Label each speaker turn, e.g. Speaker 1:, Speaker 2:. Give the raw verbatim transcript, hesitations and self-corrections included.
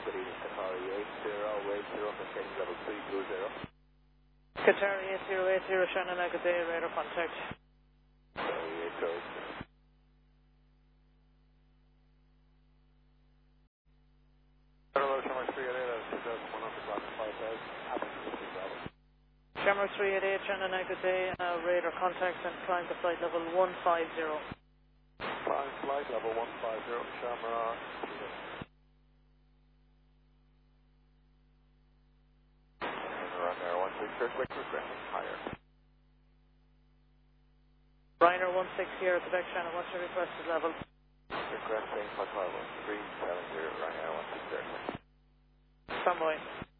Speaker 1: good evening, Qatari eight zero eight zero, maintaining level three two zero.
Speaker 2: Qatari eight zero eight zero, Shannon, good day, radar contact.
Speaker 1: Qatari eight zero eight zero. Hello, Shamrock three eight eight, two thousand one hundred, block five thousand, happy to receive Bravo.
Speaker 2: Shamrock three eight eight, Shannon, good day, uh, radar contact and climb to flight level one five zero.
Speaker 1: Climb flight level one five zero, Shamrock. Ryanair one six zero, quick requesting higher.
Speaker 2: Ryanair one six here at the deck, Shannon, what's your requested level?
Speaker 1: Requesting Hotel one three seven zero, Ryanair one six zero.
Speaker 2: Stand by.